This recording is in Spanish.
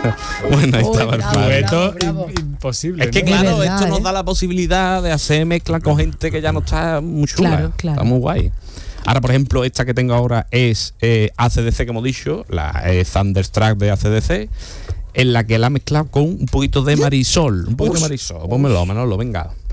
Bueno, ahí estaba el Dueto bravo. imposible. Es que ¿no? claro, verdad, esto nos da la posibilidad de hacer mezcla con gente que ya no está muy chula. Claro, claro. Está muy guay. Ahora, por ejemplo, esta que tengo ahora es AC/DC, que hemos dicho, la Thunderstruck de AC/DC, en la que la ha mezclado con un poquito de Marisol. Un poquito de Marisol. Pónmelo, Manolo, venga.